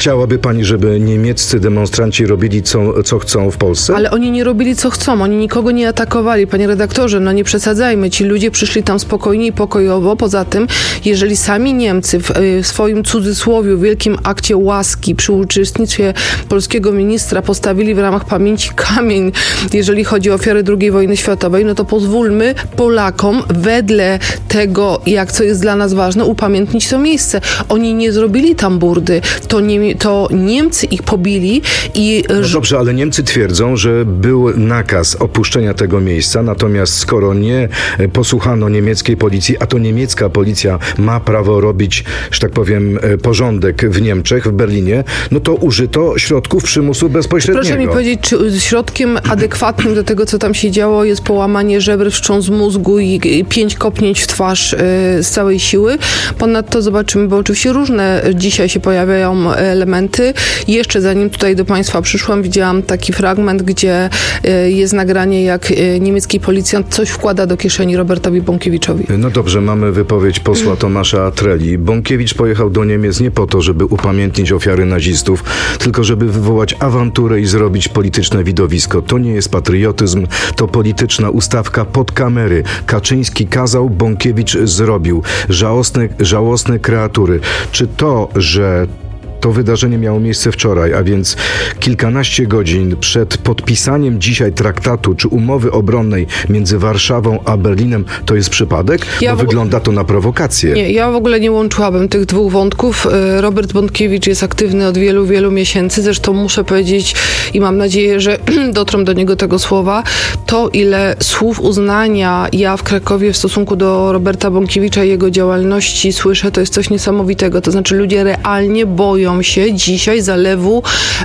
Chciałaby pani, żeby niemieccy demonstranci robili co chcą w Polsce? Ale oni nie robili co chcą, oni nikogo nie atakowali. Panie redaktorze, no nie przesadzajmy. Ci ludzie przyszli tam spokojnie i pokojowo. Poza tym, jeżeli sami Niemcy w swoim cudzysłowiu wielkim akcie łaski przy uczestnictwie polskiego ministra postawili w ramach pamięci kamień, jeżeli chodzi o ofiary II wojny światowej, no to pozwólmy Polakom wedle tego, co jest dla nas ważne, upamiętnić to miejsce. Oni nie zrobili tam burdy. To Niemcy ich pobili i... No dobrze, ale Niemcy twierdzą, że był nakaz opuszczenia tego miejsca, natomiast skoro nie posłuchano niemieckiej policji, a to niemiecka policja ma prawo robić, że tak powiem, porządek w Niemczech, w Berlinie, no to użyto środków przymusu bezpośredniego. Proszę mi powiedzieć, czy środkiem adekwatnym do tego, co tam się działo, jest połamanie żeber, wstrząs mózgu i 5 kopnięć w twarz z całej siły. Ponadto zobaczymy, bo oczywiście różne dzisiaj się pojawiają elementy. Jeszcze zanim tutaj do Państwa przyszłam, widziałam taki fragment, gdzie jest nagranie, jak niemiecki policjant coś wkłada do kieszeni Robertowi Bąkiewiczowi. No dobrze, mamy wypowiedź posła Tomasza Treli. Bąkiewicz pojechał do Niemiec nie po to, żeby upamiętnić ofiary nazistów, tylko żeby wywołać awanturę i zrobić polityczne widowisko. To nie jest patriotyzm, to polityczna ustawka pod kamery. Kaczyński kazał, Bąkiewicz zrobił. Żałosne kreatury. Czy to, że to wydarzenie miało miejsce wczoraj, a więc kilkanaście godzin przed podpisaniem dzisiaj traktatu czy umowy obronnej między Warszawą a Berlinem, to jest przypadek? Bo wygląda to na prowokację. Nie, ja w ogóle nie łączyłabym tych dwóch wątków. Robert Bąkiewicz jest aktywny od wielu, wielu miesięcy. Zresztą muszę powiedzieć i mam nadzieję, że dotrą do niego tego słowa. To, ile słów uznania ja w Krakowie w stosunku do Roberta Bąkiewicza i jego działalności słyszę, to jest coś niesamowitego. To znaczy ludzie realnie boją się dzisiaj zalewu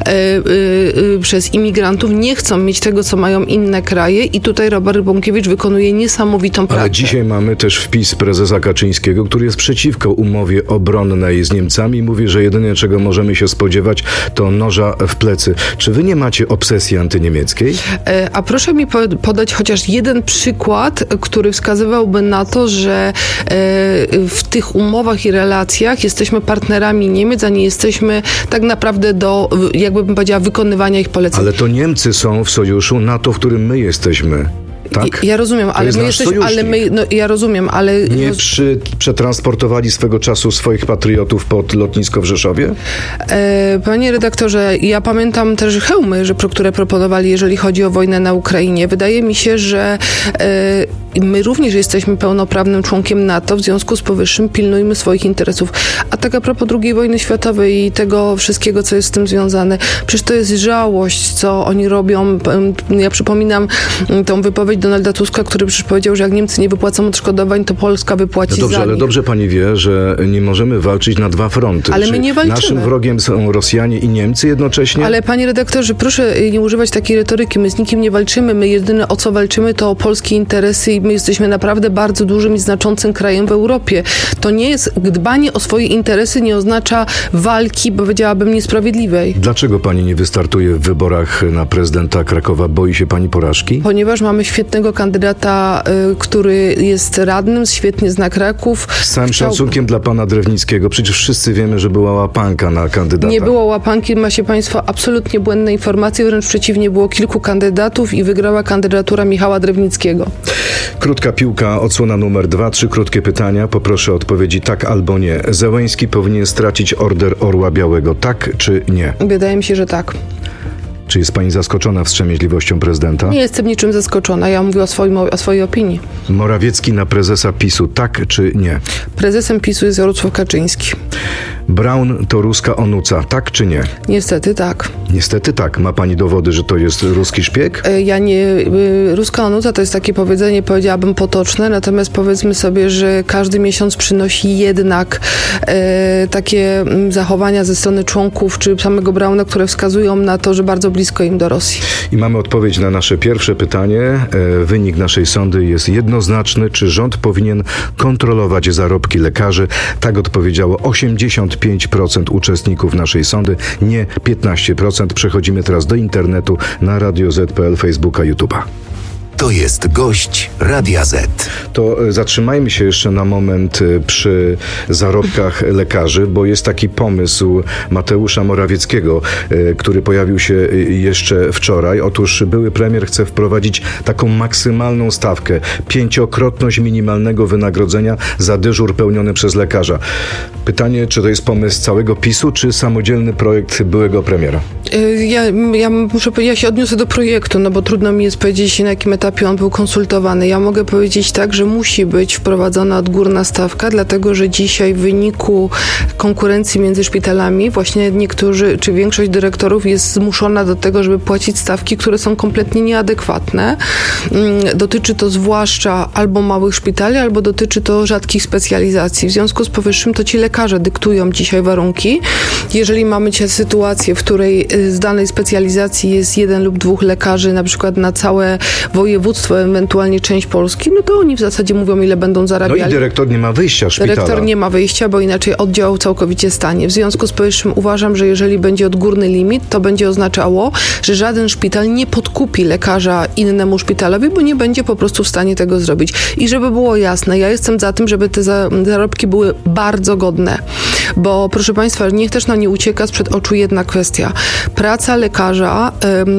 przez imigrantów, nie chcą mieć tego, co mają inne kraje i tutaj Robert Bąkiewicz wykonuje niesamowitą pracę. Ale dzisiaj mamy też wpis prezesa Kaczyńskiego, który jest przeciwko umowie obronnej z Niemcami i mówi, że jedyne, czego możemy się spodziewać, to noża w plecy. Czy wy nie macie obsesji antyniemieckiej? A proszę mi podać chociaż jeden przykład, który wskazywałby na to, że w tych umowach i relacjach jesteśmy partnerami Niemiec, a nie jesteśmy tak naprawdę do, jakbym powiedziała, wykonywania ich poleceń. Ale to Niemcy są w sojuszu NATO, w którym my jesteśmy. Tak? Ja rozumiem, ale my jesteśmy, ja rozumiem, ale... Nie przetransportowali swego czasu swoich patriotów pod lotnisko w Rzeszowie? Panie redaktorze, ja pamiętam też hełmy, które proponowali, jeżeli chodzi o wojnę na Ukrainie. Wydaje mi się, że my również jesteśmy pełnoprawnym członkiem NATO, w związku z powyższym pilnujmy swoich interesów. A tak a propos II wojny światowej i tego wszystkiego, co jest z tym związane, przecież to jest żałość, co oni robią. Ja przypominam tą wypowiedź Donalda Tuska, który przecież powiedział, że jak Niemcy nie wypłacą odszkodowań, to Polska wypłaci za nich. Ale dobrze pani wie, że nie możemy walczyć na dwa fronty. Ale my nie walczymy. Naszym wrogiem są Rosjanie i Niemcy jednocześnie? Ale panie redaktorze, proszę nie używać takiej retoryki. My z nikim nie walczymy. My jedyne o co walczymy, to o polskie interesy i my jesteśmy naprawdę bardzo dużym i znaczącym krajem w Europie. To nie jest, dbanie o swoje interesy nie oznacza walki, powiedziałabym, niesprawiedliwej. Dlaczego pani nie wystartuje w wyborach na prezydenta Krakowa? Boi się pani porażki? Ponieważ mamy świetnego kandydata, który jest radnym, świetnie zna Kraków. Z całym szacunkiem dla pana Drewnickiego. Przecież wszyscy wiemy, że była łapanka na kandydata. Nie było łapanki, macie państwo absolutnie błędne informacje, wręcz przeciwnie, było kilku kandydatów i wygrała kandydatura Michała Drewnickiego. Krótka piłka, odsłona numer 2, 3 krótkie pytania. Poproszę o odpowiedzi tak albo nie. Zełenski powinien stracić Order Orła Białego, tak czy nie? Wydaje mi się, że tak. Czy jest pani zaskoczona wstrzemięźliwością prezydenta? Nie jestem niczym zaskoczona. Ja mówię o swojej opinii. Morawiecki na prezesa PiS-u, tak czy nie? Prezesem PiS-u jest Jarosław Kaczyński. Braun to ruska onuca, tak czy nie? Niestety tak. Niestety tak. Ma pani dowody, że to jest ruski szpieg? Ruska onuca to jest takie powiedzenie, powiedziałabym, potoczne, natomiast powiedzmy sobie, że każdy miesiąc przynosi jednak takie zachowania ze strony członków czy samego Brauna, które wskazują na to, że bardzo blisko im do Rosji. I mamy odpowiedź na nasze pierwsze pytanie. Wynik naszej sondy jest jednoznaczny. Czy rząd powinien kontrolować zarobki lekarzy? Tak odpowiedziało 85% uczestników naszej sondy, nie 15%. Przechodzimy teraz do internetu na Radio Z.pl, Facebooka, YouTube'a. To jest gość Radia Z. To zatrzymajmy się jeszcze na moment przy zarobkach lekarzy, bo jest taki pomysł Mateusza Morawieckiego, który pojawił się jeszcze wczoraj. Otóż były premier chce wprowadzić taką maksymalną stawkę, 5-krotność minimalnego wynagrodzenia za dyżur pełniony przez lekarza. Pytanie, czy to jest pomysł całego PiS-u, czy samodzielny projekt byłego premiera? Ja muszę powiedzieć, ja się odniosę do projektu, no bo trudno mi jest powiedzieć, na jakim etapie on był konsultowany. Ja mogę powiedzieć tak, że musi być wprowadzona odgórna stawka, dlatego że dzisiaj w wyniku konkurencji między szpitalami właśnie niektórzy, czy większość dyrektorów jest zmuszona do tego, żeby płacić stawki, które są kompletnie nieadekwatne. Dotyczy to zwłaszcza albo małych szpitali, albo dotyczy to rzadkich specjalizacji. W związku z powyższym to ci lekarze dyktują dzisiaj warunki. Jeżeli mamy dzisiaj sytuację, w której z danej specjalizacji jest 1 lub 2 lekarzy, na przykład na całe województwo, ewentualnie część Polski, no to oni w zasadzie mówią, ile będą zarabiali. No i dyrektor nie ma wyjścia szpitala. Dyrektor nie ma wyjścia, bo inaczej oddział całkowicie stanie. W związku z powyższym uważam, że jeżeli będzie odgórny limit, to będzie oznaczało, że żaden szpital nie podkupi lekarza innemu szpitalowi, bo nie będzie po prostu w stanie tego zrobić. I żeby było jasne, ja jestem za tym, żeby te zarobki były bardzo godne. Bo proszę Państwa, niech też nam nie ucieka sprzed oczu jedna kwestia. Praca lekarza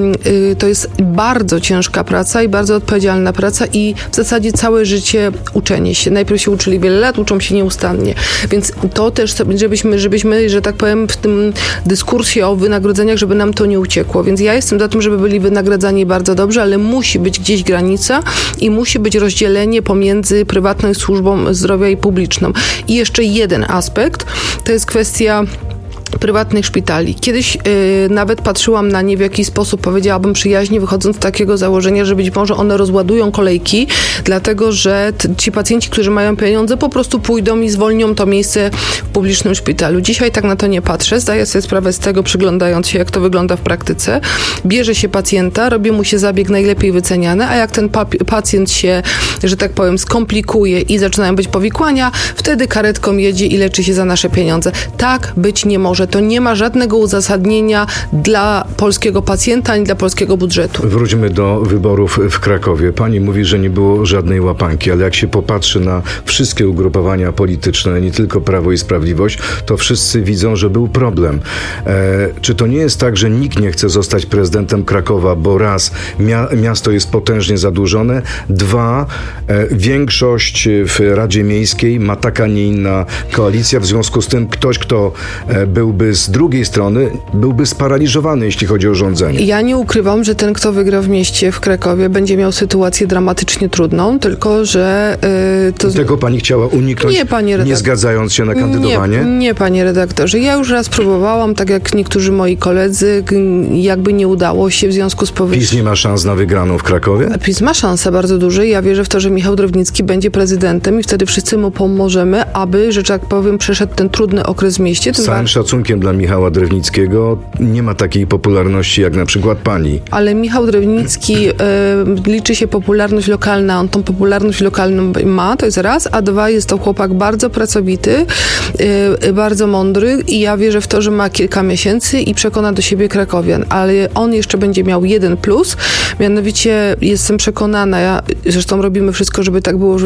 to jest bardzo ciężka praca i bardzo odpowiedzialna praca i w zasadzie całe życie uczenie się. Najpierw się uczyli wiele lat, uczą się nieustannie. Więc to też, żebyśmy, że tak powiem, w tym dyskursie o wynagrodzeniach, żeby nam to nie uciekło. Więc ja jestem za tym, żeby byli wynagradzani bardzo dobrze, ale musi być gdzieś granica i musi być rozdzielenie pomiędzy prywatną służbą zdrowia i publiczną. I jeszcze jeden aspekt, to jest kwestia prywatnych szpitali. Kiedyś nawet patrzyłam na nie w jakiś sposób, powiedziałabym przyjaźnie, wychodząc z takiego założenia, że być może one rozładują kolejki, dlatego że ci pacjenci, którzy mają pieniądze, po prostu pójdą i zwolnią to miejsce w publicznym szpitalu. Dzisiaj tak na to nie patrzę. Zdaję sobie sprawę z tego, przyglądając się, jak to wygląda w praktyce. Bierze się pacjenta, robi mu się zabieg najlepiej wyceniany, a jak ten pacjent się, że tak powiem, skomplikuje i zaczynają być powikłania, wtedy karetką jedzie i leczy się za nasze pieniądze. Tak być nie może. To nie ma żadnego uzasadnienia dla polskiego pacjenta ani dla polskiego budżetu. Wróćmy do wyborów w Krakowie. Pani mówi, że nie było żadnej łapanki, ale jak się popatrzy na wszystkie ugrupowania polityczne, nie tylko Prawo i Sprawiedliwość, to wszyscy widzą, że był problem. Czy to nie jest tak, że nikt nie chce zostać prezydentem Krakowa, bo raz, miasto jest potężnie zadłużone, 2, większość w Radzie Miejskiej ma taka, nie inna koalicja, w związku z tym ktoś, kto byłby z drugiej strony, byłby sparaliżowany, jeśli chodzi o rządzenie. Ja nie ukrywam, że ten, kto wygra w mieście, w Krakowie, będzie miał sytuację dramatycznie trudną, tylko że Tego pani chciała uniknąć, nie, panie nie zgadzając się na kandydowanie? Nie, panie redaktorze. Ja już raz próbowałam, tak jak niektórzy moi koledzy, jakby nie udało się w związku z powyższym. PiS nie ma szans na wygraną w Krakowie? PiS ma szansę bardzo duże. Ja wierzę w to, że Michał Drewnicki będzie prezydentem i wtedy wszyscy mu pomożemy, aby, że tak powiem, przeszedł ten trudny okres w mieście. Z całym szacunkiem dla Michała Drewnickiego, nie ma takiej popularności jak na przykład pani. Ale Michał Drewnicki liczy się popularność lokalna. On tą popularność lokalną ma, to jest raz, a 2, jest to chłopak bardzo pracowity, bardzo mądry i ja wierzę w to, że ma kilka miesięcy i przekona do siebie krakowian. Ale on jeszcze będzie miał jeden plus, mianowicie jestem przekonana, zresztą robimy wszystko, żeby tak było, że w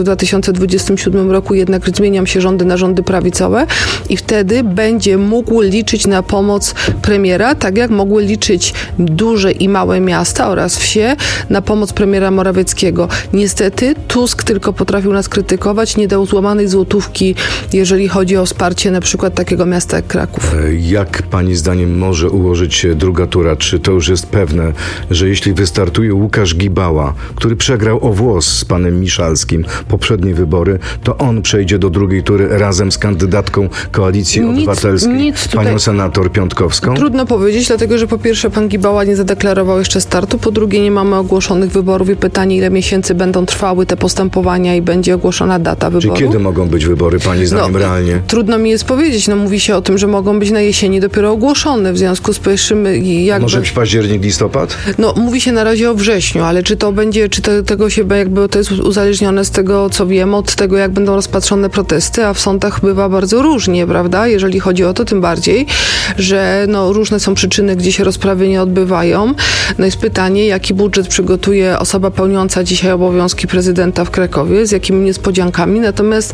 2027 roku jednak zmieniam się rządy na rządy prawicowe i wtedy będzie mógł liczyć na pomoc premiera, tak jak mogły liczyć duże i małe miasta oraz wsie na pomoc premiera Morawieckiego. Niestety Tusk tylko potrafił nas krytykować, nie dał złamanej złotówki, jeżeli chodzi o wsparcie na przykład takiego miasta jak Kraków. Jak pani zdaniem może ułożyć się druga tura? Czy to już jest pewne, że jeśli wystartuje Łukasz Gibała, który przegrał o włos z panem Miszalskim poprzednie wybory, to on przejdzie do drugiej tury razem z kandydatką Koalicji Obywatelskiej, panią senator Piątkowską? Trudno powiedzieć, dlatego że po pierwsze pan Gibała nie zadeklarował jeszcze startu, po drugie nie mamy ogłoszonych wyborów i pytanie, ile miesięcy będą trwały te postępowania i będzie ogłoszona data wyboru. Czy kiedy mogą być wybory, pani zdaniem, realnie? Trudno mi jest powiedzieć. Mówi się o tym, że mogą być na jesieni dopiero ogłoszone, w związku z powyższym Może być październik, listopad? Mówi się na razie o wrześniu, ale czy to będzie, tego się to jest uzależnione z tego, co wiem, od tego, jak będą rozpatrzone protesty, a w sądach bywa bardzo różnie, prawda? Jeżeli chodzi o to, tym bardziej najbardziej, że no, różne są przyczyny, gdzie się rozprawy nie odbywają. No jest pytanie, jaki budżet przygotuje osoba pełniąca dzisiaj obowiązki prezydenta w Krakowie, z jakimi niespodziankami. Natomiast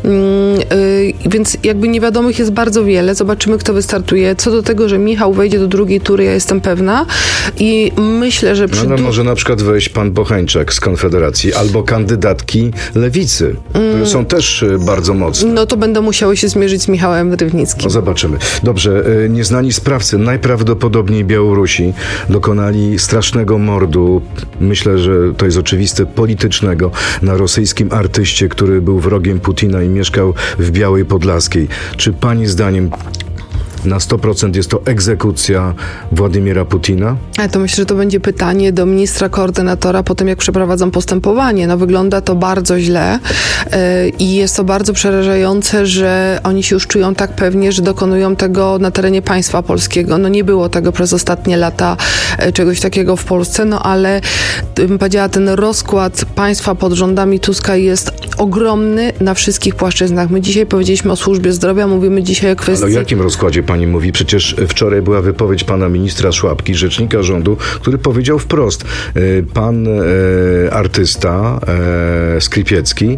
więc jakby niewiadomych jest bardzo wiele. Zobaczymy, kto wystartuje. Co do tego, że Michał wejdzie do drugiej tury, ja jestem pewna i myślę, że No, może na przykład wejść pan Bocheńczak z Konfederacji albo kandydatki Lewicy, które są też bardzo mocne. no to będą musiały się zmierzyć z Michałem Rywnickim. No zobaczymy. Dobrze, nieznani sprawcy, najprawdopodobniej Białorusi, dokonali strasznego mordu, myślę, że to jest oczywiste, politycznego, na rosyjskim artyście, który był wrogiem Putina i mieszkał w Białej Podlaskiej. Czy pani zdaniem na 100% jest to egzekucja Władimira Putina? Ale to myślę, że to będzie pytanie do ministra koordynatora po tym, jak przeprowadzą postępowanie. No wygląda to bardzo źle i jest to bardzo przerażające, że oni się już czują tak pewnie, że dokonują tego na terenie państwa polskiego. No nie było tego przez ostatnie lata czegoś takiego w Polsce, no ale bym powiedziała, ten rozkład państwa pod rządami Tuska jest ogromny na wszystkich płaszczyznach. My dzisiaj powiedzieliśmy o służbie zdrowia, mówimy dzisiaj o kwestii... Ale o jakim rozkładzie pani mówi? Przecież wczoraj była wypowiedź pana ministra Szłapki, rzecznika rządu, który powiedział wprost, pan artysta Skripiecki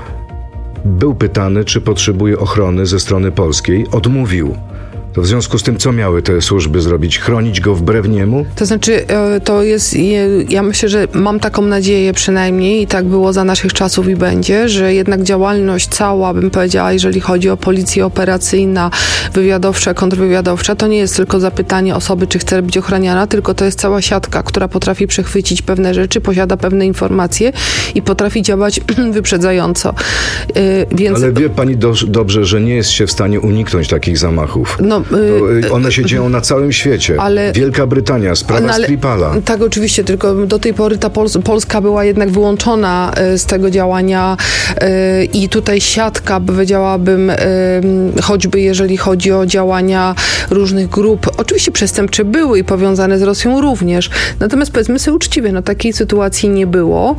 był pytany, czy potrzebuje ochrony ze strony polskiej. Odmówił. To w związku z tym, co miały te służby zrobić? Chronić go wbrew niemu? To znaczy, to jest, ja myślę, że mam taką nadzieję przynajmniej i tak było za naszych czasów i będzie, że jednak działalność cała, bym powiedziała, jeżeli chodzi o policję operacyjna, wywiadowcza, kontrwywiadowcza, to nie jest tylko zapytanie osoby, czy chce być ochraniana, tylko to jest cała siatka, która potrafi przechwycić pewne rzeczy, posiada pewne informacje i potrafi działać wyprzedzająco. Więc... Ale wie pani dobrze, że nie jest się w stanie uniknąć takich zamachów. No, one się dzieją na całym świecie. Ale, Wielka Brytania, sprawa Skripala. Tak, oczywiście, tylko do tej pory ta Polska była jednak wyłączona z tego działania i tutaj siatka, powiedziałabym, choćby jeżeli chodzi o działania różnych grup, oczywiście przestępcze były i powiązane z Rosją również. Natomiast powiedzmy sobie uczciwie, no takiej sytuacji nie było.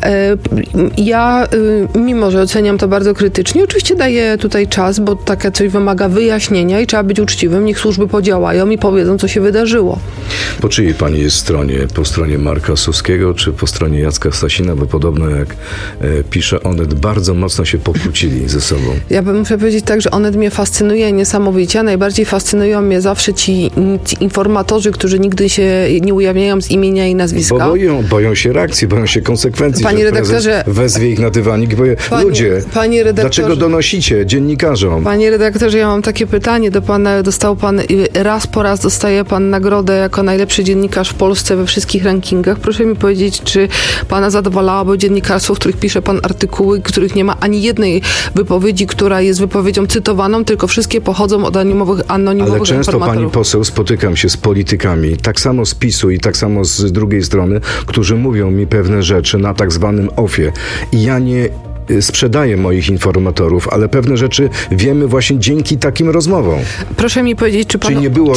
Ja, mimo że oceniam to bardzo krytycznie, oczywiście daję tutaj czas, bo takie coś wymaga wyjaśnienia i trzeba być uczciwym, niech służby podziałają i powiedzą, co się wydarzyło. Po czyjej pani jest stronie? Po stronie Marka Suskiego, czy po stronie Jacka Stasina? Bo podobno, jak pisze Onet, bardzo mocno się pokłócili ze sobą. Ja bym musiała powiedzieć tak, że Onet mnie fascynuje niesamowicie. Najbardziej fascynują mnie zawsze ci informatorzy, którzy nigdy się nie ujawniają z imienia i nazwiska. Bo boją się reakcji, boją się konsekwencji. Panie redaktorze, wezwie ich na dywanik i powie, ludzie, dlaczego donosicie dziennikarzom? Panie redaktorze, ja mam takie pytanie do pana. Dostał pan, raz po raz dostaje pan nagrodę jako najlepszy dziennikarz w Polsce we wszystkich rankingach. Proszę mi powiedzieć, czy pana zadowalałoby dziennikarstwo, w których pisze pan artykuły, w których nie ma ani jednej wypowiedzi, która jest wypowiedzią cytowaną, tylko wszystkie pochodzą od anonimowych Ale często, pani poseł, spotykam się z politykami, tak samo z PiS-u i tak samo z drugiej strony, którzy mówią mi pewne rzeczy na tak zwanym offie. I ja nie sprzedaję moich informatorów, ale pewne rzeczy wiemy właśnie dzięki takim rozmowom. Proszę mi powiedzieć, czy pan... Czyli nie było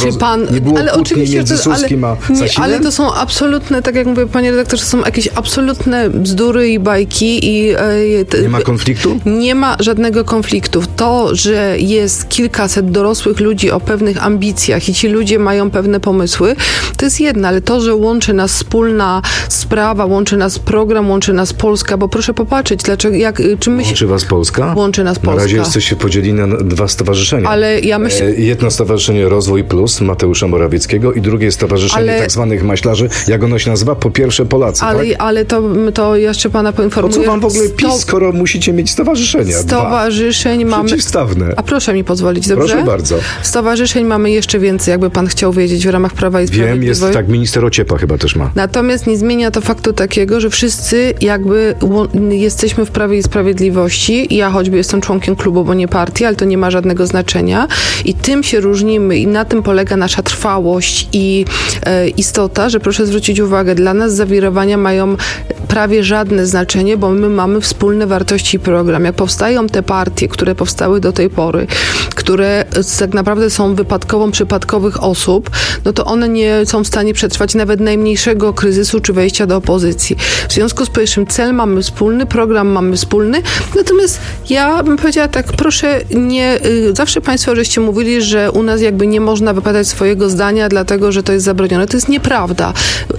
kłótni między Suskim a Sasinem? Ale to są absolutne, tak jak mówię, panie redaktorze, są jakieś absolutne bzdury i bajki i... nie ma konfliktu? Nie ma żadnego konfliktu. To, że jest kilkaset dorosłych ludzi o pewnych ambicjach i ci ludzie mają pewne pomysły, to jest jedno, ale to, że łączy nas wspólna sprawa, łączy nas program, łączy nas Polska, bo proszę popatrzeć, dlaczego, Łączy was Polska? Łączy nas Polska. Na razie jesteście podzieleni na dwa stowarzyszenia. Ale ja myślę... Jedno stowarzyszenie Rozwój Plus Mateusza Morawieckiego i drugie stowarzyszenie tak zwanych maślarzy, jak ono się nazywa? Po pierwsze Polacy, tak? Ale to jeszcze pana poinformuję. Po co wam w ogóle PiS, skoro musicie mieć stowarzyszenia? Stowarzyszeń mamy... Przeciwstawne. A proszę mi pozwolić, dobrze? Proszę bardzo. Stowarzyszeń mamy jeszcze więcej, jakby pan chciał wiedzieć, w ramach Prawa i Sprawiedliwości. Wiem, jest tak, minister Ociepa chyba też ma. Natomiast nie zmienia to faktu takiego, że wszyscy jakby jesteśmy w Prawie i Sprawiedliwości. Ja choćby jestem członkiem klubu, bo nie partii, ale to nie ma żadnego znaczenia. I tym się różnimy i na tym polega nasza trwałość i istota, że proszę zwrócić uwagę, dla nas zawirowania mają prawie żadne znaczenie, bo my mamy wspólne wartości i program. Jak powstają te partie, które powstały do tej pory, które tak naprawdę są wypadkową przypadkowych osób, no to one nie są w stanie przetrwać nawet najmniejszego kryzysu czy wejścia do opozycji. W związku z powyższym cel mamy wspólny, program mamy wspólny, wspólny. Natomiast ja bym powiedziała tak, proszę nie, zawsze państwo żeście mówili, że u nas jakby nie można wypowiadać swojego zdania, dlatego, że to jest zabronione. To jest nieprawda.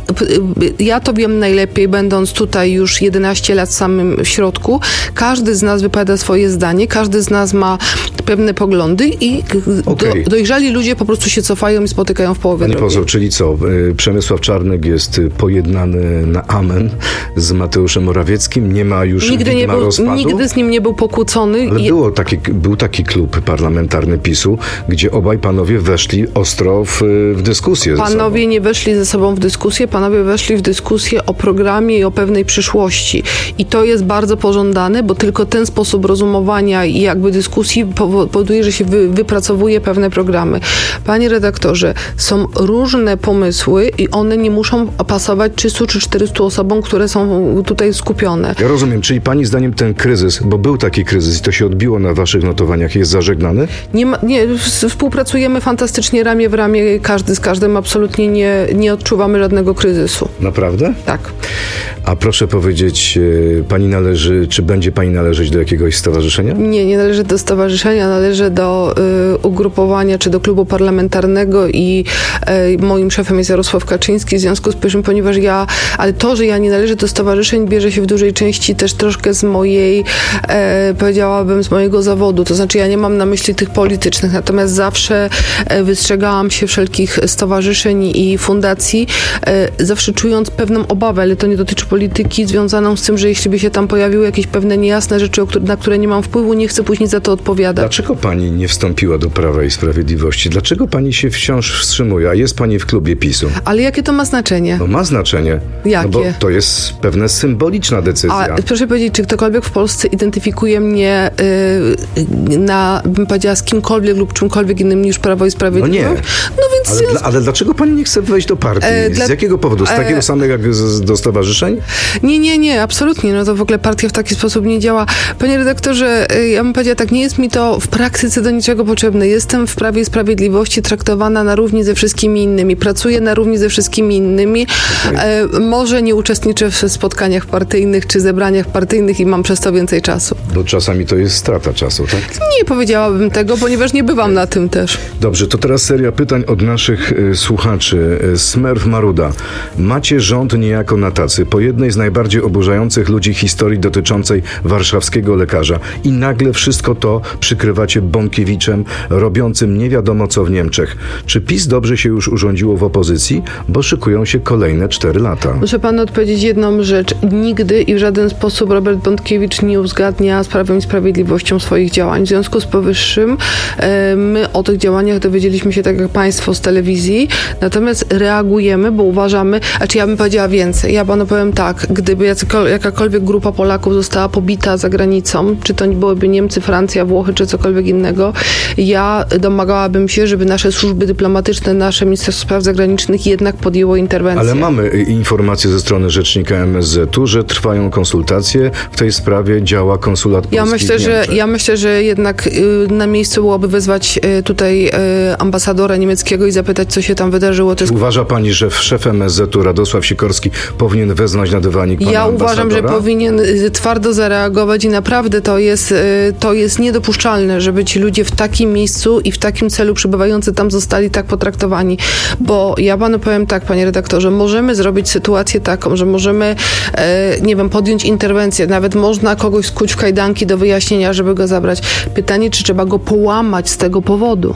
Ja to wiem najlepiej, będąc tutaj już 11 lat w samym środku. Każdy z nas wypowiada swoje zdanie, każdy z nas ma pewne poglądy i dojrzali ludzie po prostu się cofają i spotykają w połowie Pani drogi. poseł, czyli co? Przemysław Czarnek jest pojednany na amen z Mateuszem Morawieckim? Nie ma już rozpadu? Nigdy z nim nie był pokłócony. Ale był taki klub parlamentarny PiS-u, gdzie obaj panowie weszli ostro w dyskusję ze sobą. Panowie nie weszli ze sobą w dyskusję, panowie weszli w dyskusję o programie i o pewnej przyszłości. I to jest bardzo pożądane, bo tylko ten sposób rozumowania i jakby dyskusji powoduje, że się wypracowuje pewne programy. Panie redaktorze, są różne pomysły i one nie muszą pasować 300 czy 400 osobom, które są tutaj skupione. Ja rozumiem, czyli pani zdaniem ten kryzys, bo był taki kryzys i to się odbiło na waszych notowaniach, jest zażegnany? Współpracujemy fantastycznie ramię w ramię, każdy z każdym, absolutnie nie odczuwamy żadnego kryzysu. Naprawdę? Tak. A proszę powiedzieć, czy będzie pani należeć do jakiegoś stowarzyszenia? Nie należy do stowarzyszenia, należy do ugrupowania czy do klubu parlamentarnego i moim szefem jest Jarosław Kaczyński, w związku z czym, ale to, że ja nie należę do stowarzyszeń, bierze się w dużej części też troszkę z mojej, powiedziałabym, z mojego zawodu. To znaczy, ja nie mam na myśli tych politycznych, natomiast zawsze wystrzegałam się wszelkich stowarzyszeń i fundacji, zawsze czując pewną obawę, ale to nie dotyczy polityki, związaną z tym, że jeśli by się tam pojawiły jakieś pewne niejasne rzeczy, na które nie mam wpływu, nie chcę później za to odpowiadać. Dlaczego pani nie wstąpiła do Prawa i Sprawiedliwości? Dlaczego pani się wciąż wstrzymuje? A jest pani w klubie PiS-u. Ale jakie to ma znaczenie? No ma znaczenie. Jakie? No bo to jest pewna symboliczna decyzja. A proszę powiedzieć, czy ktokolwiek w Polsce identyfikuje mnie bym powiedziała, z kimkolwiek lub czymkolwiek innym niż Prawo i Sprawiedliwość? No nie. No więc ale dlaczego pani nie chce wejść do partii? Z jakiego powodu? Z takiego samego jak do stowarzyszeń? Nie, absolutnie. No to w ogóle partia w taki sposób nie działa. Panie redaktorze, ja bym powiedziała tak, nie jest mi to w praktyce do niczego potrzebne. Jestem w Prawie i Sprawiedliwości traktowana na równi ze wszystkimi innymi. Pracuję na równi ze wszystkimi innymi. Okay. Może nie uczestniczę w spotkaniach partyjnych czy zebraniach partyjnych i mam przez to więcej czasu. Bo czasami to jest strata czasu, tak? Nie powiedziałabym tego, ponieważ nie bywam na tym też. Dobrze, to teraz seria pytań od naszych słuchaczy. Smerf Maruda. Macie rząd niejako na tacy po jednej z najbardziej oburzających ludzi historii dotyczącej warszawskiego lekarza i nagle wszystko to przykrywacie Bąkiewiczem robiącym nie wiadomo co w Niemczech. Czy PiS dobrze się już urządziło w opozycji? Bo szykują się kolejne 4 lata. Muszę panu odpowiedzieć jedną rzecz. Nigdy i w żaden sposób Robert Bąkiewicz nie uzgadnia z Prawem i Sprawiedliwością swoich działań. W związku z powyższym my o tych działaniach dowiedzieliśmy się tak jak państwo z telewizji, natomiast reagujemy, bo uważamy, ja bym powiedziała więcej. Ja panu powiem tak, gdyby jakakolwiek grupa Polaków została pobita za granicą, czy to byłyby Niemcy, Francja, Włochy, czy cokolwiek innego, ja domagałabym się, żeby nasze służby dyplomatyczne, nasze Ministerstwo Spraw Zagranicznych jednak podjęło interwencję. Ale mamy informacje ze strony rzecznika MSZ-u, że trwają konsultacje. W tej sprawie działa konsulat polski w Niemczech. Ja myślę, że jednak na miejscu byłoby wezwać tutaj ambasadora niemieckiego i zapytać, co się tam wydarzyło. Uważa pani, że szef MSZ-u Radosław Sikorski powinien wezwać na dywanik pana ambasadora? Uważam, że powinien twardo zareagować i naprawdę to jest niedopuszczalne, żeby ci ludzie w takim miejscu i w takim celu przybywający tam zostali tak potraktowani. Bo ja panu powiem tak, panie redaktorze, możemy zrobić sytuację taką, że możemy, podjąć interwencję. Nawet można kogoś skuć w kajdanki do wyjaśnienia, żeby go zabrać. Pytanie, czy trzeba go połamać z tego powodu?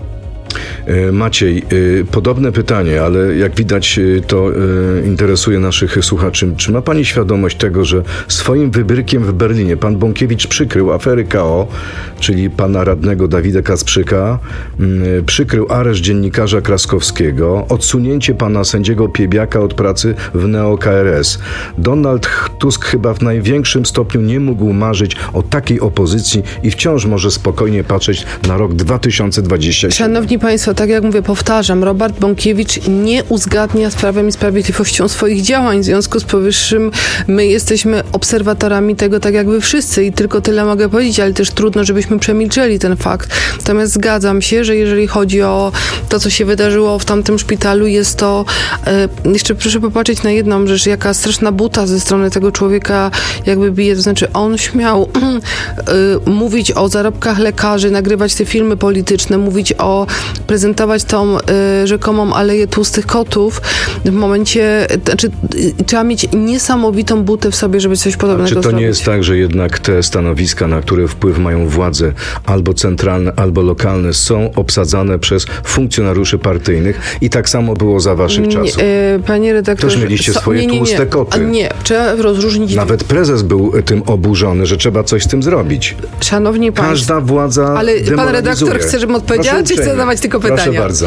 Maciej, podobne pytanie, ale jak widać to interesuje naszych słuchaczy. Czy ma pani świadomość tego, że swoim wybrykiem w Berlinie pan Bąkiewicz przykrył afery KO, czyli pana radnego Dawida Kasprzyka, przykrył areszt dziennikarza Kraskowskiego, odsunięcie pana sędziego Piebiaka od pracy w Neo-KRS. Donald Tusk chyba w największym stopniu nie mógł marzyć o takiej opozycji i wciąż może spokojnie patrzeć na rok 2027. Szanowni Państwa, tak jak mówię, powtarzam, Robert Bąkiewicz nie uzgadnia z Prawem i Sprawiedliwością swoich działań. W związku z powyższym my jesteśmy obserwatorami tego, tak jak wy wszyscy i tylko tyle mogę powiedzieć, ale też trudno, żebyśmy przemilczeli ten fakt. Natomiast zgadzam się, że jeżeli chodzi o to, co się wydarzyło w tamtym szpitalu, jest to, jeszcze proszę popatrzeć na jedną rzecz, jaka straszna buta ze strony tego człowieka jakby bije, to znaczy on śmiał mówić o zarobkach lekarzy, nagrywać te filmy polityczne, prezentować tą rzekomą aleję tłustych kotów w momencie, znaczy trzeba mieć niesamowitą butę w sobie, żeby coś podobnego zrobić. Czy to nie jest tak, że jednak te stanowiska, na które wpływ mają władze albo centralne, albo lokalne, są obsadzane przez funkcjonariuszy partyjnych i tak samo było za waszych czasów? Panie redaktorze... Też mieliście swoje tłuste koty. Nie, trzeba rozróżnić... Nawet prezes był tym oburzony, że trzeba coś z tym zrobić. Szanowni Państwo... Każda władza Ale pan demoralizuje. redaktor chce, żebym odpowiedziała, czy chce zadawać tylko pytania? Proszę bardzo.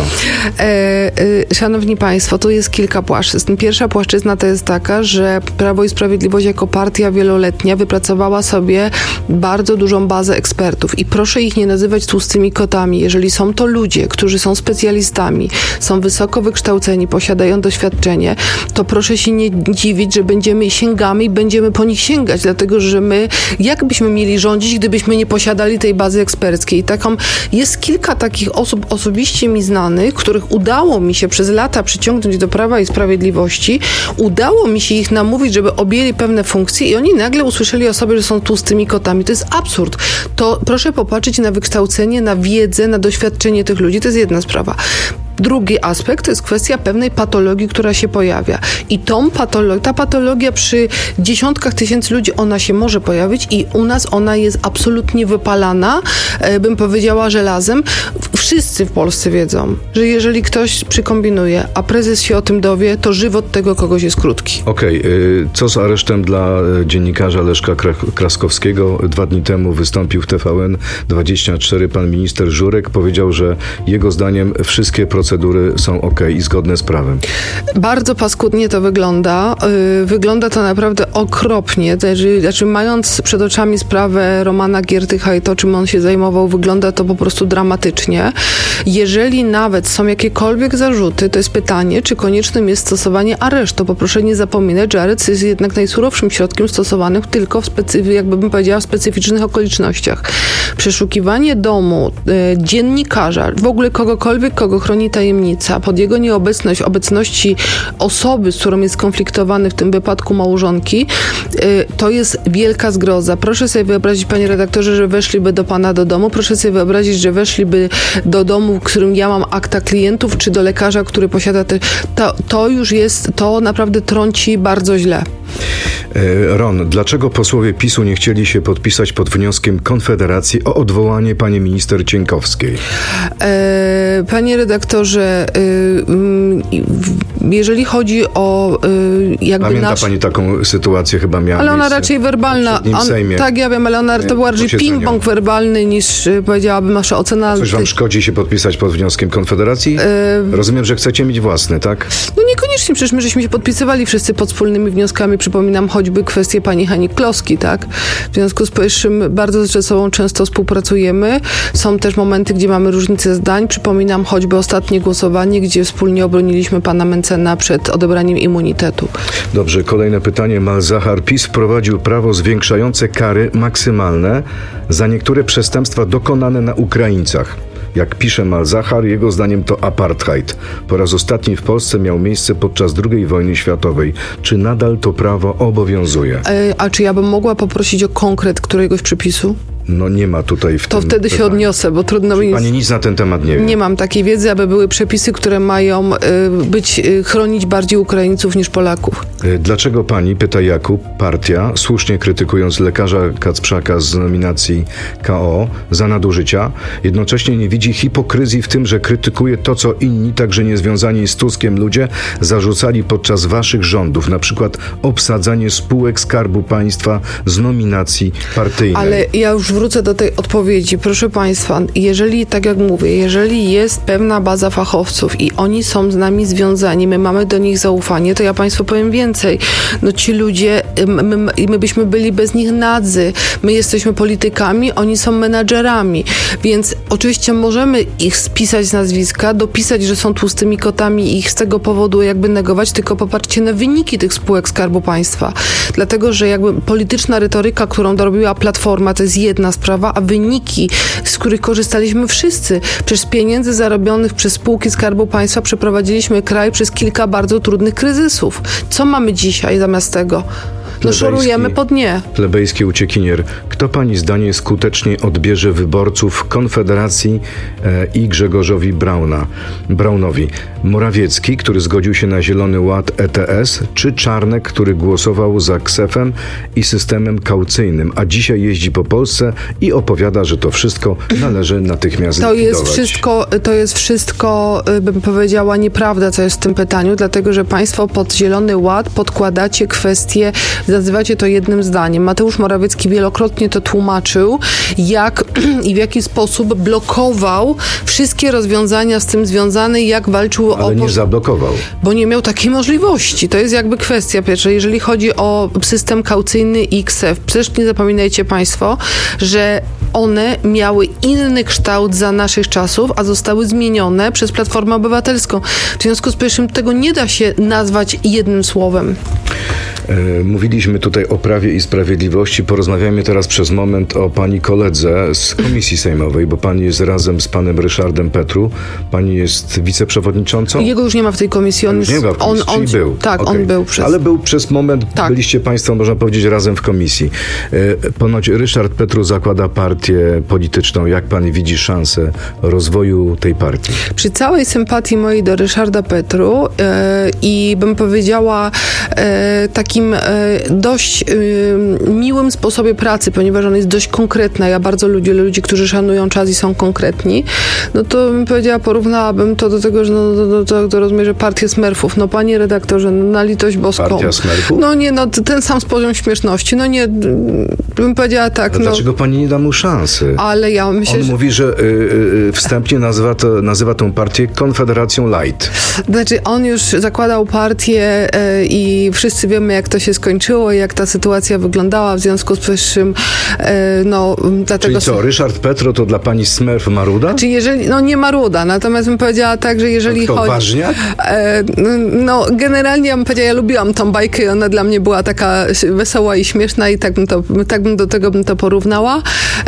Szanowni Państwo, tu jest kilka płaszczyzn. Pierwsza płaszczyzna to jest taka, że Prawo i Sprawiedliwość jako partia wieloletnia wypracowała sobie bardzo dużą bazę ekspertów i proszę ich nie nazywać tłustymi kotami. Jeżeli są to ludzie, którzy są specjalistami, są wysoko wykształceni, posiadają doświadczenie, to proszę się nie dziwić, że sięgamy i będziemy po nich sięgać, dlatego że my, jak byśmy mieli rządzić, gdybyśmy nie posiadali tej bazy eksperckiej? Jest kilka takich osób osobiście mi znanych, których udało mi się przez lata przyciągnąć do Prawa i Sprawiedliwości, udało mi się ich namówić, żeby objęli pewne funkcje i oni nagle usłyszeli o sobie, że są tłustymi kotami. To jest absurd. To proszę popatrzeć na wykształcenie, na wiedzę, na doświadczenie tych ludzi. To jest jedna sprawa. Drugi aspekt to jest kwestia pewnej patologii, która się pojawia. I ta patologia przy dziesiątkach tysięcy ludzi, ona się może pojawić i u nas ona jest absolutnie wypalana, bym powiedziała, żelazem. Wszyscy w Polsce wiedzą, że jeżeli ktoś przykombinuje, a prezes się o tym dowie, to żywot tego kogoś jest krótki. Okej, co z aresztem dla dziennikarza Leszka Kraskowskiego? 2 dni temu wystąpił w TVN24 pan minister Żurek. Powiedział, że jego zdaniem wszystkie procedury są okej i zgodne z prawem. Bardzo paskudnie to wygląda. Wygląda to naprawdę okropnie. Znaczy, mając przed oczami sprawę Romana Giertycha i to, czym on się zajmował, wygląda to po prostu dramatycznie. Jeżeli nawet są jakiekolwiek zarzuty, to jest pytanie, czy koniecznym jest stosowanie aresztu, bo proszę nie zapominać, że areszt jest jednak najsurowszym środkiem stosowanym tylko jakbym powiedziała, w specyficznych okolicznościach. Przeszukiwanie domu dziennikarza, w ogóle kogokolwiek, kogo chroni tajemnica, pod jego nieobecność, obecności osoby, z którą jest skonfliktowany, w tym wypadku małżonki, to jest wielka zgroza. Proszę sobie wyobrazić, panie redaktorze, że weszliby do pana do domu. Proszę sobie wyobrazić, że weszliby do domu, w którym ja mam akta klientów, czy do lekarza, który posiada to już jest, to naprawdę trąci bardzo źle. Ron, dlaczego posłowie PiS-u nie chcieli się podpisać pod wnioskiem Konfederacji o odwołanie pani minister Cieńkowskiej? Panie redaktorze, jeżeli chodzi o Pamięta pani taką sytuację, chyba miała ale ona miejsce raczej werbalna. Tak, ja wiem, ale to był bardziej ping-pong werbalny niż, powiedziałabym, nasza ocena. Coś wam szkodzi się podpisać pod wnioskiem Konfederacji? Rozumiem, że chcecie mieć własny, tak? No niekoniecznie, przecież my żeśmy się podpisywali wszyscy pod wspólnymi wnioskami. Przypominam choćby kwestię pani Hennig-Kloski, tak? W związku z powyższym bardzo ze sobą często współpracujemy. Są też momenty, gdzie mamy różnice zdań. Przypominam choćby ostatnie głosowanie, gdzie wspólnie obroniliśmy pana Mencena przed odebraniem immunitetu. Dobrze, kolejne pytanie. Malzahar. PiS wprowadził prawo zwiększające kary maksymalne za niektóre przestępstwa dokonane na Ukraińcach. Jak pisze Malzahar, jego zdaniem to apartheid. Po raz ostatni w Polsce miał miejsce podczas II wojny światowej. Czy nadal to prawo obowiązuje? A czy ja bym mogła poprosić o konkret któregoś przepisu? No nie ma tutaj w to tym wtedy się pytaniu. odniosę, bo trudno mi... Pani nic na ten temat nie wie. Nie mam takiej wiedzy, aby były przepisy, które mają chronić bardziej Ukraińców niż Polaków. Dlaczego pani, pyta Jakub, partia, słusznie krytykując lekarza Kacprzaka z nominacji KO za nadużycia, jednocześnie nie widzi hipokryzji w tym, że krytykuje to, co inni, także niezwiązani z Tuskiem ludzie, zarzucali podczas waszych rządów, na przykład obsadzanie spółek Skarbu Państwa z nominacji partyjnej. Ale ja już wrócę do tej odpowiedzi. Proszę Państwa, jeżeli, tak jak mówię, jeżeli jest pewna baza fachowców i oni są z nami związani, my mamy do nich zaufanie, to ja Państwu powiem więcej. No ci ludzie, my byśmy byli bez nich nadzy. My jesteśmy politykami, oni są menadżerami. Więc oczywiście możemy ich spisać z nazwiska, dopisać, że są tłustymi kotami i ich z tego powodu jakby negować, tylko popatrzcie na wyniki tych spółek Skarbu Państwa. Dlatego, że jakby polityczna retoryka, którą dorobiła Platforma, to jest jedna sprawa, a wyniki, z których korzystaliśmy wszyscy, przez pieniędzy zarobionych przez spółki Skarbu Państwa przeprowadziliśmy kraj przez kilka bardzo trudnych kryzysów. Co mamy dzisiaj zamiast tego? No szorujemy po dnie. Plebejski uciekinier. Kto pani zdaniem skuteczniej odbierze wyborców Konfederacji i Grzegorzowi Braunowi? Morawiecki, który zgodził się na Zielony Ład ETS, czy Czarnek, który głosował za KSeF-em i systemem kaucyjnym, a dzisiaj jeździ po Polsce i opowiada, że to wszystko należy natychmiast likwidować? To jest wszystko, bym powiedziała, nieprawda, co jest w tym pytaniu, dlatego, że państwo pod Zielony Ład podkładacie kwestie, nazywacie to jednym zdaniem. Mateusz Morawiecki wielokrotnie to tłumaczył, jak i w jaki sposób blokował wszystkie rozwiązania z tym związane i jak walczył o... Ale nie zablokował. Bo nie miał takiej możliwości. To jest jakby kwestia pierwsza. Jeżeli chodzi o system kaucyjny i KSeF, przecież nie zapominajcie Państwo, że one miały inny kształt za naszych czasów, a zostały zmienione przez Platformę Obywatelską. W związku z powyższym tego nie da się nazwać jednym słowem. Mówiliśmy tutaj o Prawie i Sprawiedliwości. Porozmawiajmy teraz przez moment o pani koledze z Komisji Sejmowej, bo pani jest razem z panem Ryszardem Petru. Pani jest wiceprzewodniczącą? Jego już nie ma w tej komisji. On nie ma w komisji, czyli był. Tak, okay. On był przez... Ale był przez moment, tak. Byliście państwo, można powiedzieć, razem w komisji. Ponoć Ryszard Petru zakłada partię polityczną. Jak pani widzi szansę rozwoju tej partii? Przy całej sympatii mojej do Ryszarda Petru i bym powiedziała takim dość miłym sposobie pracy, ponieważ on jest dość konkretny. Ja bardzo lubię ludzi, którzy szanują czas i są konkretni. No to bym powiedziała, porównałabym to do tego, że to rozumiem, że partię Smurfów. No panie redaktorze, no, na litość boską. Partia Smurfów? No nie, no ten sam poziom śmieszności. No nie, bym powiedziała tak. Ale dlaczego pani nie da mu szansy? Ale ja myślę, on mówi, że wstępnie nazywa tą partię Konfederacją Light. Znaczy, on już zakładał partię i wszyscy wiemy, jak to się skończyło i jak ta sytuacja wyglądała, w związku z powyższym, no, dlatego... Czyli co, Ryszard Petru to dla pani Smurf Maruda? Czy jeżeli, no nie Maruda, natomiast bym powiedziała tak, że jeżeli chodzi... Ważniak? No, generalnie ja bym powiedziała, ja lubiłam tą bajkę i ona dla mnie była taka wesoła i śmieszna i tak bym do tego to porównała.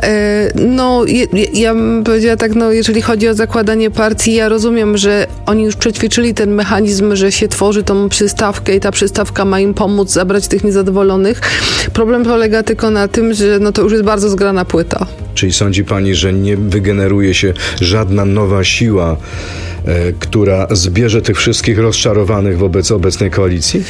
No, ja bym powiedziała tak, no, jeżeli chodzi o zakładanie partii, ja rozumiem, że oni już przećwiczyli ten mechanizm, że się tworzy tą przystawkę i ta przystawka ma im pomóc zabrać tych niezadowolonych. Problem polega tylko na tym, że no to już jest bardzo zgrana płyta. Czyli sądzi pani, że nie wygeneruje się żadna nowa siła, która zbierze tych wszystkich rozczarowanych wobec obecnej koalicji?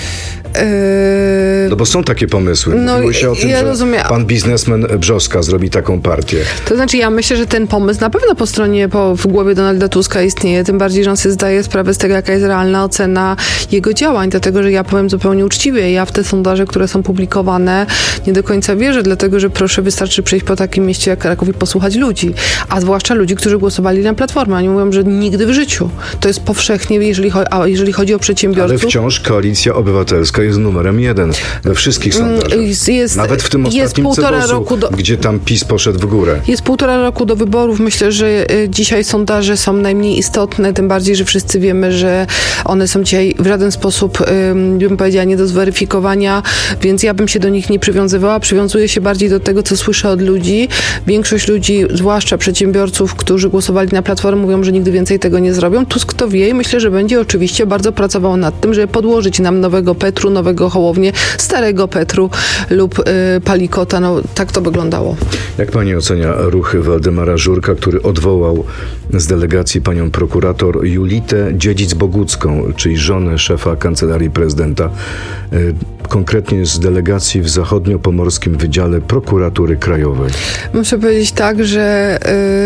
No bo są takie pomysły. Mówiło się o tym, że rozumiem. Pan biznesmen Brzoska zrobi taką partię. To znaczy, ja myślę, że ten pomysł na pewno w głowie Donalda Tuska istnieje, tym bardziej, że on sobie zdaje sprawę z tego, jaka jest realna ocena jego działań, dlatego, że ja powiem zupełnie uczciwie, ja w te sondaże, które są publikowane, nie do końca wierzę, dlatego, że wystarczy przejść po takim mieście jak Kraków i posłuchać ludzi, a zwłaszcza ludzi, którzy głosowali na Platformę. Oni mówią, że nigdy w życiu. To jest powszechnie, jeżeli chodzi o przedsiębiorców. Ale wciąż Koalicja Obywatelska jest numerem 1 we wszystkich sondażach. Nawet w tym ostatnim Cebosu, gdzie tam PiS poszedł w górę. Jest 1,5 roku do wyborów. Myślę, że dzisiaj sondaże są najmniej istotne, tym bardziej, że wszyscy wiemy, że one są dzisiaj w żaden sposób, bym powiedziała, nie do zweryfikowania, więc ja bym się do nich nie przywiązywała. Przywiązuję się bardziej do tego, co słyszę od ludzi. Większość ludzi, zwłaszcza przedsiębiorców, którzy głosowali na Platformę, mówią, że nigdy więcej tego nie zrobią. Tusk to wie i myślę, że będzie oczywiście bardzo pracował nad tym, żeby podłożyć nam nowego Petru, nowego Hołownię, starego Petru lub Palikota. No, tak to wyglądało. Jak pani ocenia ruchy Waldemara Żurka, który odwołał z delegacji panią prokurator Julitę Dziedzic-Bogucką, czyli żonę szefa Kancelarii Prezydenta, konkretnie z delegacji w Zachodniopomorskim Wydziale Prokuratury Krajowej? Muszę powiedzieć tak, że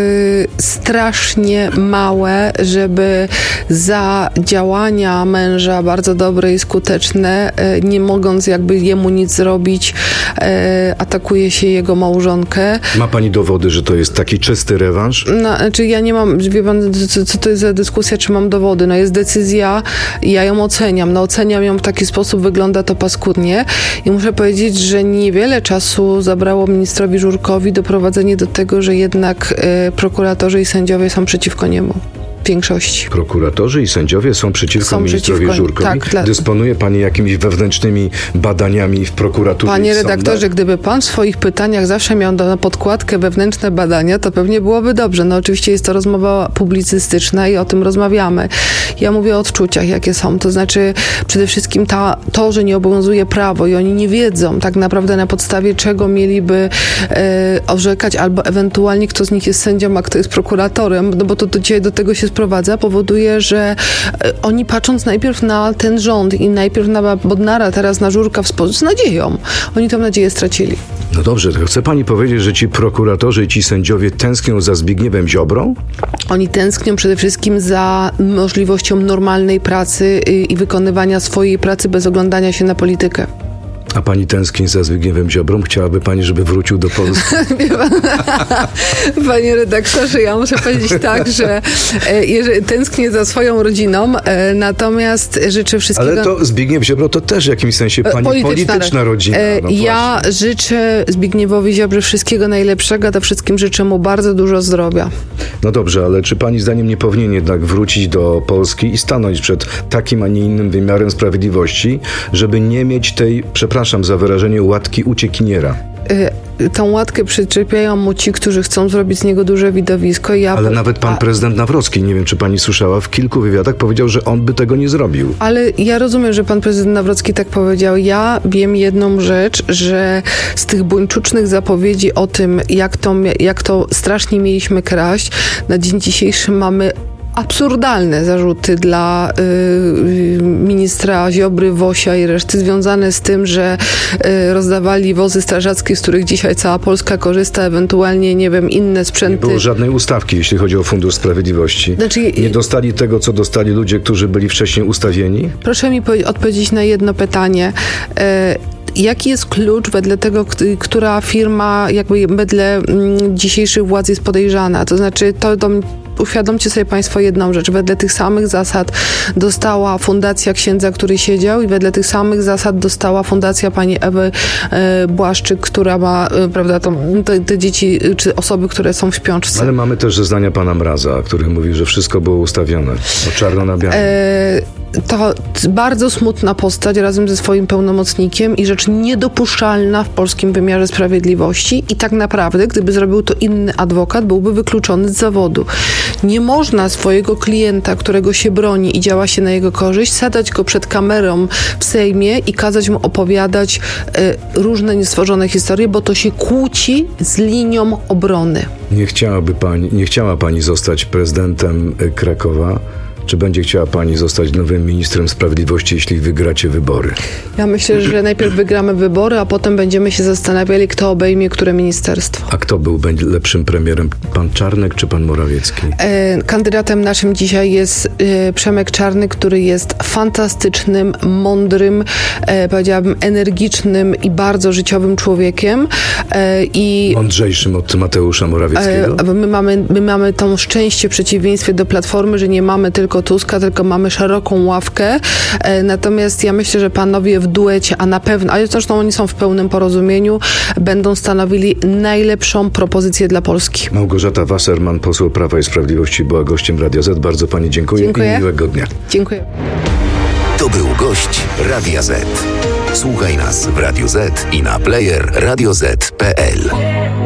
strasznie małe, żeby za działania męża bardzo dobre i skuteczne, nie mogąc jakby jemu nic zrobić, atakuje się jego małżonkę. Ma pani dowody, że to jest taki czysty rewanż? Znaczy ja nie mam, wie pan, co to jest za dyskusja, czy mam dowody? No jest decyzja, ja ją oceniam. No oceniam ją w taki sposób, wygląda to paskudnie i muszę powiedzieć, że niewiele czasu zabrało ministrowi Żurkowi doprowadzenie do tego, że jednak prokuratorzy i sędziowie są przeciwko niemu. W większości. Prokuratorzy i sędziowie są przeciwko ministrowi Żurkowi? Tak, Dysponuje pani jakimiś wewnętrznymi badaniami w prokuraturze? Panie redaktorze, gdyby pan w swoich pytaniach zawsze miał na podkładkę wewnętrzne badania, to pewnie byłoby dobrze. No oczywiście jest to rozmowa publicystyczna i o tym rozmawiamy. Ja mówię o odczuciach, jakie są. To znaczy przede wszystkim to, że nie obowiązuje prawo i oni nie wiedzą tak naprawdę na podstawie czego mieliby orzekać, albo ewentualnie kto z nich jest sędzią, a kto jest prokuratorem, no bo to dzisiaj do tego się sprowadza, powoduje, że oni patrząc najpierw na ten rząd i najpierw na Bodnara, teraz na Żurka z nadzieją. Oni tę nadzieję stracili. No dobrze, to chce pani powiedzieć, że ci prokuratorzy i ci sędziowie tęsknią za Zbigniewem Ziobrą? Oni tęsknią przede wszystkim za możliwością normalnej pracy i wykonywania swojej pracy bez oglądania się na politykę. A pani tęskni za Zbigniewem Ziobrą? Chciałaby pani, żeby wrócił do Polski? Panie redaktorze, ja muszę powiedzieć tak, że tęsknię za swoją rodziną, natomiast życzę wszystkiego... Ale to Zbigniew Ziobro to też w jakimś sensie pani polityczna rodzina. No ja życzę Zbigniewowi Ziobrze wszystkiego najlepszego, a to wszystkim życzę mu bardzo dużo zdrowia. No dobrze, ale czy pani zdaniem nie powinien jednak wrócić do Polski i stanąć przed takim, a nie innym wymiarem sprawiedliwości, żeby nie mieć tej, przepraszam za wyrażenie, łatki uciekiniera? Tą łatkę przyczepiają mu ci, którzy chcą zrobić z niego duże widowisko. Ale nawet pan prezydent Nawrocki, nie wiem czy pani słyszała, w kilku wywiadach powiedział, że on by tego nie zrobił. Ale ja rozumiem, że pan prezydent Nawrocki tak powiedział. Ja wiem jedną rzecz, że z tych buńczucznych zapowiedzi o tym, jak to strasznie mieliśmy kraść, na dzień dzisiejszy mamy absurdalne zarzuty dla ministra Ziobry, Wosia i reszty związane z tym, że rozdawali wozy strażackie, z których dzisiaj cała Polska korzysta, ewentualnie, nie wiem, inne sprzęty. Nie było żadnej ustawki, jeśli chodzi o Fundusz Sprawiedliwości. Nie dostali tego, co dostali ludzie, którzy byli wcześniej ustawieni? Proszę mi odpowiedzieć na jedno pytanie. Jaki jest klucz wedle tego, która firma jakby wedle dzisiejszych władz jest podejrzana? To znaczy, uświadomcie sobie państwo jedną rzecz. Wedle tych samych zasad dostała fundacja księdza, który siedział i wedle tych samych zasad dostała fundacja pani Ewy Błaszczyk, która ma, prawda, te dzieci, czy osoby, które są w śpiączce. Ale mamy też zeznania pana Mraza, który mówi, że wszystko było ustawione. Czarno na białym. To bardzo smutna postać razem ze swoim pełnomocnikiem i rzecz niedopuszczalna w polskim wymiarze sprawiedliwości i tak naprawdę, gdyby zrobił to inny adwokat, byłby wykluczony z zawodu. Nie można swojego klienta, którego się broni i działa się na jego korzyść, sadać go przed kamerą w Sejmie i kazać mu opowiadać różne niestworzone historie, bo to się kłóci z linią obrony. Nie chciała pani zostać prezydentem Krakowa? Czy będzie chciała pani zostać nowym ministrem sprawiedliwości, jeśli wygracie wybory? Ja myślę, że najpierw wygramy wybory, a potem będziemy się zastanawiali, kto obejmie które ministerstwo. A kto będzie lepszym premierem? Pan Czarnek czy pan Morawiecki? Kandydatem naszym dzisiaj jest Przemek Czarnek, który jest fantastycznym, mądrym, powiedziałabym energicznym i bardzo życiowym człowiekiem. Mądrzejszym od Mateusza Morawieckiego? My mamy to szczęście w przeciwieństwie do Platformy, że nie mamy tylko Tuska, tylko mamy szeroką ławkę. Natomiast ja myślę, że panowie w duecie, a na pewno, ale zresztą oni są w pełnym porozumieniu, będą stanowili najlepszą propozycję dla Polski. Małgorzata Wasserman, poseł Prawa i Sprawiedliwości, była gościem Radia Z. Bardzo pani dziękuję i miłego dnia. Dziękuję. To był gość Radia Z. Słuchaj nas w Radio Z i na player radioz.pl.